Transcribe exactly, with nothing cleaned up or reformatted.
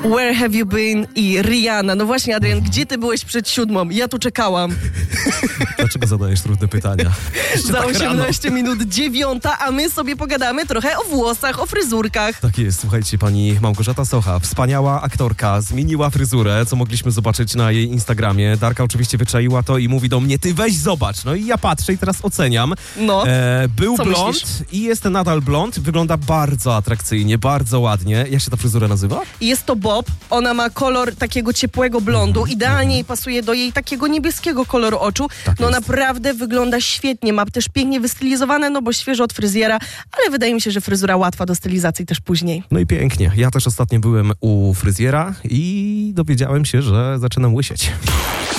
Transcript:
Where have you been i Rihanna. No właśnie, Adrian, gdzie ty byłeś przed siódmą? Ja tu czekałam. Dlaczego zadajesz trudne pytania? Jeszcze Za tak osiemnaście rano. minut dziewiąta, a my sobie pogadamy trochę o włosach, o fryzurkach. Tak jest, słuchajcie, pani Małgorzata Socha, wspaniała aktorka, zmieniła fryzurę, co mogliśmy zobaczyć na jej Instagramie. Darka oczywiście wyczaiła to i mówi do mnie, ty weź zobacz. No i ja patrzę i teraz oceniam. No, E, był co blond myślisz? i jest nadal blond. Wygląda bardzo atrakcyjnie, bardzo ładnie. Jak się ta fryzura nazywa? Jest to bob, ona ma kolor takiego ciepłego blondu, idealnie jej pasuje do jej takiego niebieskiego koloru oczu. Tak no jest. naprawdę wygląda świetnie, ma też pięknie wystylizowane, no bo świeżo od fryzjera, ale wydaje mi się, że fryzura łatwa do stylizacji też później. No i pięknie. Ja też ostatnio byłem u fryzjera i dowiedziałem się, że zaczynam łysieć.